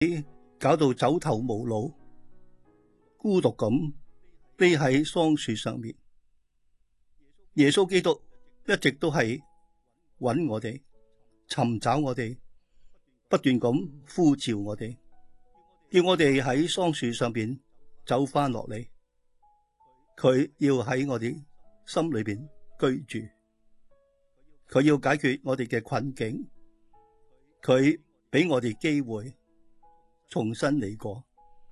搞到走投無路，孤獨咁匿喺桑樹上面。耶穌基督一直都係揾我哋，尋找我哋，不斷咁呼召我哋，叫我哋喺桑樹上邊走翻落嚟。佢要喺我哋心裏邊居住，佢要解決我哋嘅困境，佢俾我哋機會重新嚟過。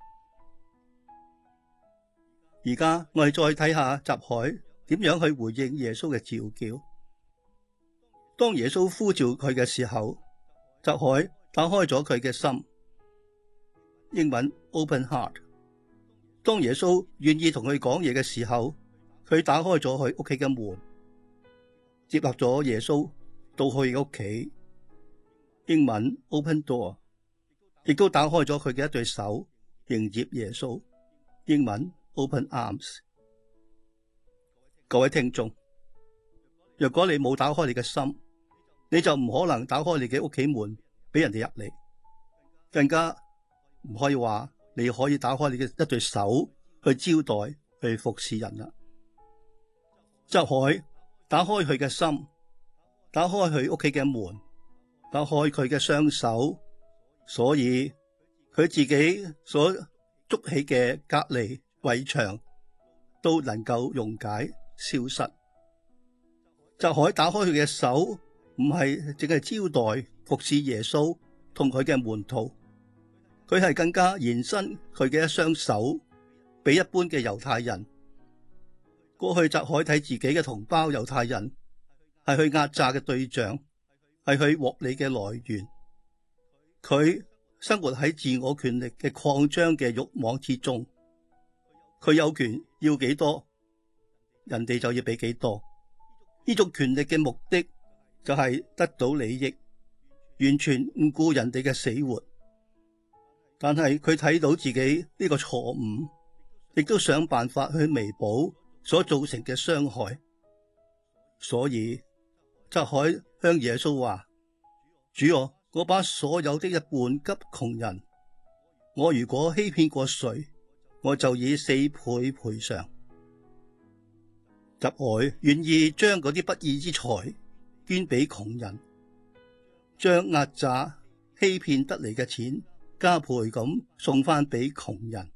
而家我哋再睇下匝凱點樣去回應耶穌嘅召叫。當耶穌呼召佢嘅時候，匝凱打開咗佢嘅心，英文 open heart。當耶穌願意同佢講嘢嘅時候，佢打開咗佢屋企嘅門，接納咗耶穌到佢屋企，英文 open door。亦都打開咗佢嘅一對手迎接耶穌，英文 open arms。 各位聽眾，若果你冇打開你嘅心，你就唔可能打開你嘅屋企門俾人哋入嚟，更加唔可以話你可以打開你嘅一對手去招待去服侍人啦。匝凱打開佢嘅心，打開佢屋企嘅門，打開佢嘅雙手，所以佢自己所築起嘅隔離圍牆都能夠溶解消失。匝凱打開佢嘅手，唔係淨係招待服侍耶穌同佢嘅門徒，佢係更加延伸佢嘅一雙手俾一般嘅猶太人。過去匝凱睇自己嘅同胞猶太人係佢壓榨嘅對象，係佢獲利嘅來源。佢生活喺自我權力嘅擴張嘅慾望之中，佢有權要幾多，人哋就要俾幾多。呢種權力嘅目的就係得到利益，完全唔顧人哋嘅死活。但係佢睇到自己呢個錯誤，亦都想辦法去彌補所造成嘅傷害。所以匝凱向耶穌話：主啊，我把所有的一半給窮人，我如果欺騙過誰，我就以4倍賠償。匝凱願意將嗰啲不義之財捐俾窮人，將壓榨欺騙得嚟嘅錢加倍咁送翻俾窮人。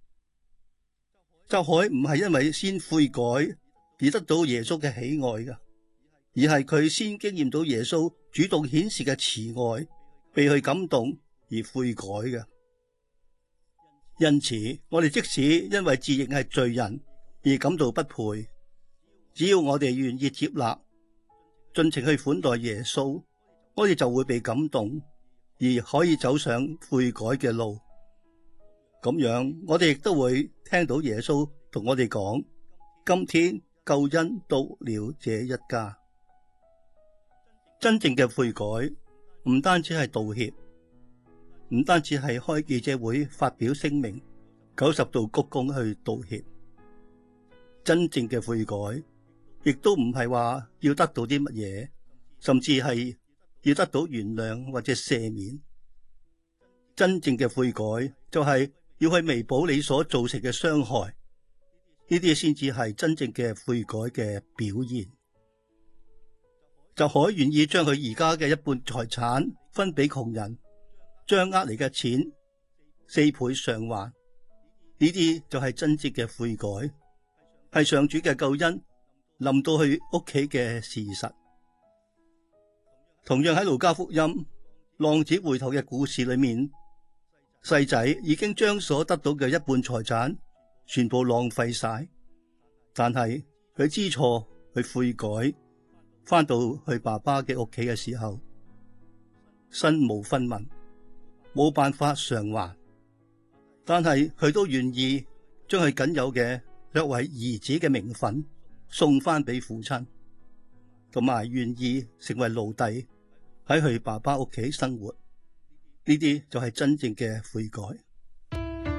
匝凱唔係因為先悔改而得到耶穌嘅喜愛嘅，而係佢先經驗到耶穌主動顯示嘅慈愛，被佢感動而悔改嘅。因此，我哋即使因為自認係罪人而感到不配，只要我哋願意接納，盡情去款待耶穌，我哋就會被感動，而可以走上悔改嘅路。咁樣，我哋亦都會聽到耶穌同我哋講：今天救恩到了這一家。真正嘅悔改唔單止係道歉，唔單止係開記者會發表聲明，90度鞠躬去道歉。真正嘅悔改亦都唔係話要得到啲乜嘢，甚至係要得到原諒或者赦免。真正嘅悔改就係要去彌補你所造成嘅傷害，呢啲先至係真正嘅悔改嘅表現。匝凱願意將佢而家嘅一半財產分俾窮人，將呃嚟嘅錢4倍償還，呢啲就係真正嘅悔改，係上主嘅救恩臨到佢屋企嘅事實。同樣喺路加福音浪子回頭嘅故事裏面，細仔已經將所得到嘅一半財產全部浪費晒，但係佢知錯，佢悔改，翻到去爸爸嘅屋企嘅時候，身無分文，冇辦法償還，但係佢都願意將佢僅有嘅作為兒子嘅名分送翻俾父親，同埋願意成為奴隸喺佢爸爸屋企生活。呢啲就係真正嘅悔改。